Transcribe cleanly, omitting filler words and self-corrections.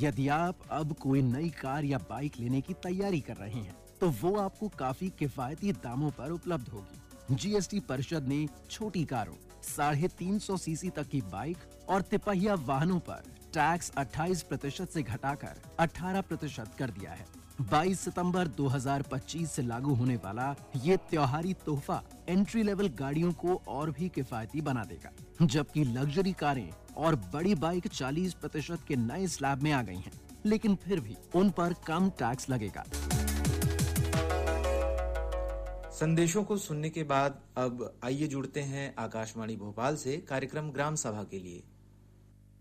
यदि आप अब कोई नई कार या बाइक लेने की तैयारी कर रहे हैं तो वो आपको काफी किफायती दामों पर उपलब्ध होगी। जीएसटी परिषद ने छोटी कारों, 350 सीसी तक की बाइक और तिपहिया वाहनों पर टैक्स 28% से घटाकर 18% कर दिया है। 22 सितंबर 2025 से लागू होने वाला ये त्योहारी तोहफा एंट्री लेवल गाड़ियों को और भी किफायती बना देगा, जबकि लग्जरी कारें और बड़ी बाइक 40% के नए स्लैब में आ गई हैं, लेकिन फिर भी उन पर कम टैक्स लगेगा। संदेशों को सुनने के बाद अब आइए जुड़ते हैं आकाशवाणी भोपाल से कार्यक्रम ग्राम सभा के लिए।